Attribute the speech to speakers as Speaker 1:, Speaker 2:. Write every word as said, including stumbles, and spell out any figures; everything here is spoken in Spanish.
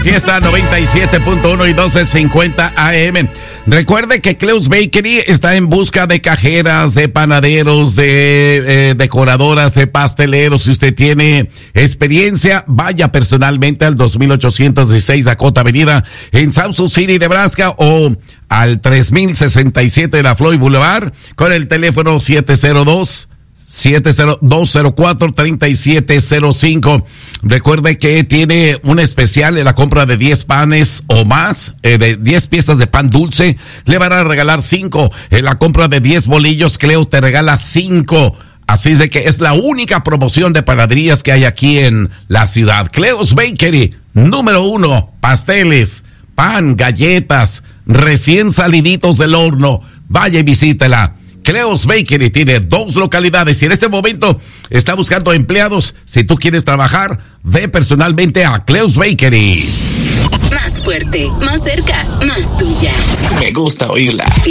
Speaker 1: Fiesta noventa y siete punto uno y doce cincuenta A M. Recuerde que Cleo's Bakery está en busca de cajeras, de panaderos, de eh, decoradoras, de pasteleros. Si usted tiene experiencia, vaya personalmente al dos mil ochocientos dieciséis Dakota Avenida en South Sioux City, Nebraska, o al tres mil sesenta y siete de la Floyd Boulevard con el teléfono siete cero dos, siete cero dos cero cuatro, tres siete cero cinco. Recuerde que tiene un especial en la compra de diez panes o más, eh, de diez piezas de pan dulce, le van a regalar cinco. En la compra de diez bolillos, Cleo te regala cinco. Así es de que es la única promoción de panaderías que hay aquí en la ciudad. Cleo's Bakery, número uno, pasteles, pan, galletas, recién saliditos del horno. Vaya y visítela. Cleo's Bakery tiene dos localidades y en este momento está buscando empleados. Si tú quieres trabajar, ve personalmente a Cleo's Bakery.
Speaker 2: Más fuerte, más cerca, más tuya.
Speaker 3: Me gusta oírla.